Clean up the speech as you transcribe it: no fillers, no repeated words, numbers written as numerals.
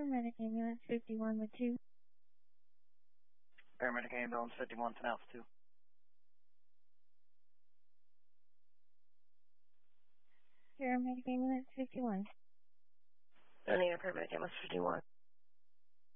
Paramedic ambulance 51 with 2. Paramedic ambulance 51 to Alpha 2. Paramedic ambulance 51. I need a paramedic ambulance 51.